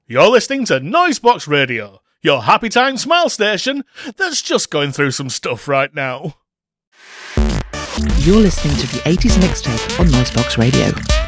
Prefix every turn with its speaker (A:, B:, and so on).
A: You're listening to Noisebox Radio, your happy time smile station that's just going through some stuff right now.
B: You're listening to the 80s mixtape on Noisebox Radio.